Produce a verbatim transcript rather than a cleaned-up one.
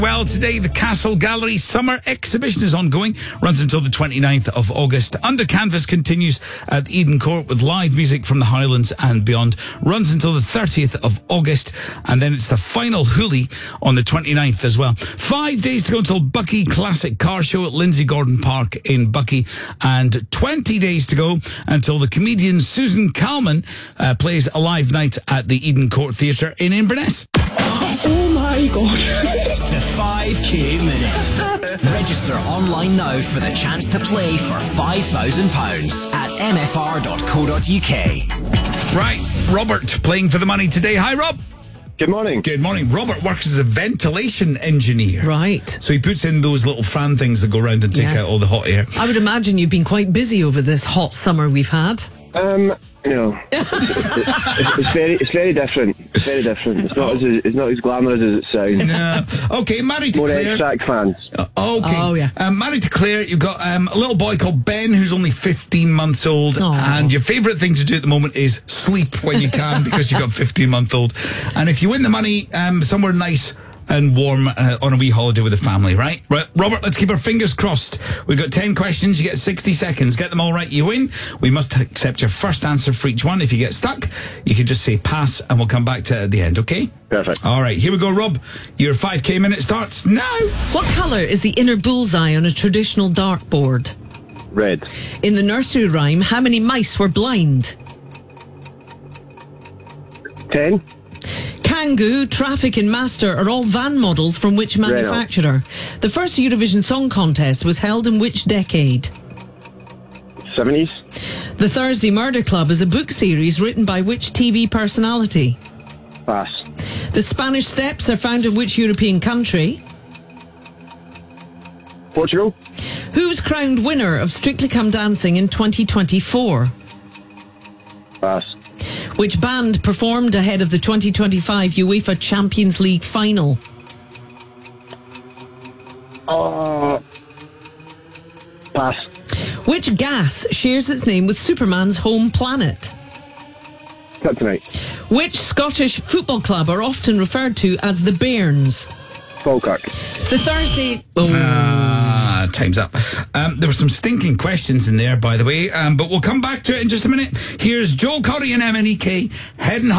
Well, today the Castle Gallery Summer Exhibition is ongoing, runs until the twenty-ninth of August. Under Canvas continues at Eden Court with live music from the Highlands and beyond, runs until the thirtieth of August, and then it's the final Hooli on the twenty-ninth as well. Five days to go until Buckie Classic Car Show at Lindsay Gordon Park in Buckie, and twenty days to go until the comedian Susan Calman uh, plays a live night at the Eden Court Theatre in Inverness. Oh my god. The five K Minute. Register online now for the chance to play for five thousand pounds at m f r dot co dot u k. Right, Robert playing for the money today. Hi, Rob. Good morning. Good morning. Robert works as a ventilation engineer. Right. So he puts in those little fan things that go around and take Yes. out all the hot air. I would imagine you've been quite busy over this hot summer we've had. Um, no, it's, it's, it's very, it's very different. It's very different. It's not as, it's not as glamorous as it sounds. No. Okay, married to More Claire. extract fans. Uh, okay. Oh, yeah. Um, married to Claire, you've got um, a little boy called Ben who's only fifteen months old. Aw. And your favourite thing to do at the moment is sleep when you can because you've got fifteen month old. And if you win the money, um, somewhere nice and warm uh, on a wee holiday with the family, right? Right, Robert, let's keep our fingers crossed. We've got ten questions. You get sixty seconds. Get them all right, you win. We must accept your first answer for each one. If you get stuck, you can just say pass and we'll come back to it at the end, okay? Perfect. All right, here we go, Rob. Your five K minute starts now. What colour is the inner bullseye on a traditional dartboard? Red. In the nursery rhyme, how many mice were blind? Ten. Kangoo, Traffic and Master are all van models from which manufacturer? The first Eurovision Song Contest was held in which decade? Seventies. The Thursday Murder Club is a book series written by which T V personality? Pass. The Spanish Steps are found in which European country? Portugal. Who was crowned winner of Strictly Come Dancing in twenty twenty-four? Pass. Which band performed ahead of the twenty twenty-five UEFA Champions League final? Uh, pass. Which gas shares its name with Superman's home planet? Kryptonite. Which Scottish football club are often referred to as the Bairns? Falkirk. The Thursday... Oh. Ah, time's up. Um, there were some stinking questions in there, by the way, um, but we'll come back to it in just a minute. Here's Joel Corry and M N E K heading home.